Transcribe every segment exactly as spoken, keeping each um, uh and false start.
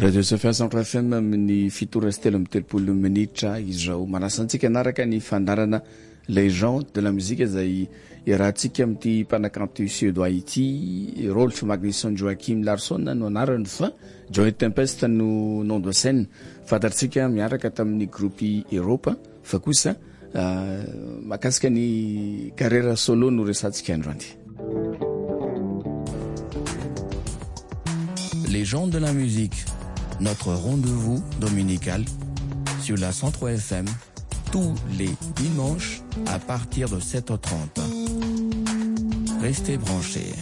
Radio Safia Centre F M amin'ny fitoro sy telo amby telopolo minitra izao manasantsika anaraka ny fandarana Légende de la musique izay irahantsika amin'ity mpanakanto suédois ity Rolf Magnus Joachim Larsson no anarany fa Joy Tempest no nom de scène fantatsika miaraka tamin'ny groupe Europe fa kosa makasika ny carrière solo no resatsika androany. Légende de la musique, notre rendez-vous dominical sur la cent trois F M tous les dimanches à partir de sept heures trente. Restez branchés.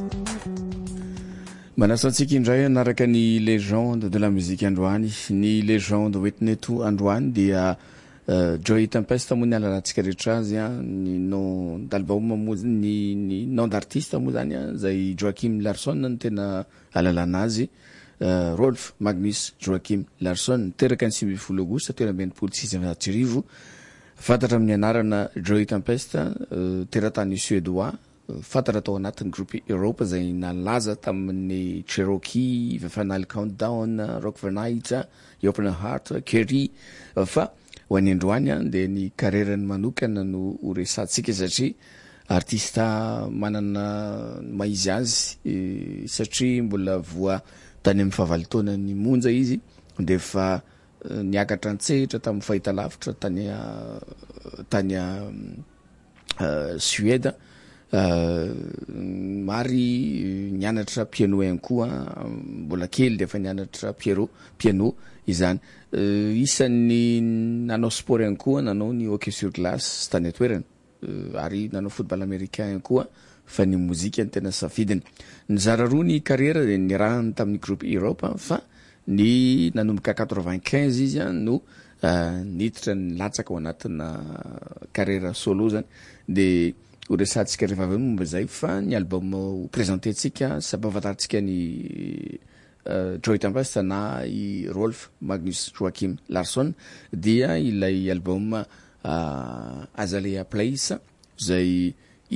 Manasantsika indray anaraka ny légende de la musique androany, ny légende hoentinay to androany dia uh, Joy Tempest moa ny alalantsika rehetra azy a, ny nom d'album moa ny, ny nom d'artiste moa zany a, zay Joachim Larsson no tena alalana azy. Uh, Rolf Magnus Joachim Larsson teraka ny sivy folo aogosta telo amby enimpolo sivy amby zato arivo fantatra amin'ny anarana Joy Tempest uh, teratany suédois uh, fantatra tao anatin'ny groupe Europe zay nalaza tamin'ny Cherokee, The Final Countdown, Rock the Night, Open Heart, Kerry uh, fa ho any androany de ny carrièrany manokana no resatsika satria artista manana maizy azy uh, satria mbola voa tany amin'ny fahavalitaona ny monja izy de fa uh, niakatra antsehatra tamin'ny fahitalavitra tany tany uh, Suède uh, mary nianatra piano ihany koa mbola kely de fa nianatra piano piano izany uh, isan'ny nanao sport ihany koa nanao ny hockey sur glace tany atoerana uh, ary nanao football américain ihany koa fa ny mozika ny tena safidiny nizara roa ny carrière de nirahany tamin'ny groupe Europe fa ny nanomboka quatre-vingt-quinze izy no uh, niditra ny latsaka ao anatina carrière solo zany de ho resatsika rehefa avy momba zay fa ny album présententsika sy ampahafantaritsika ny uh, Joy Tempest na i Rolf Magnus Joachim Larsson dia ilay album uh, Azalea Place zay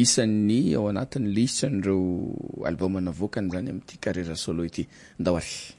isan'ny ao anatin'ny liste n'ireo album navokany zany amin'ity carrière solo ity ndao ary.